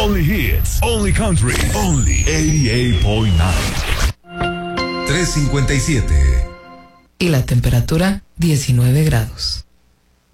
Only hits, only country, only 88.9. 3:57. Y la temperatura 19 grados.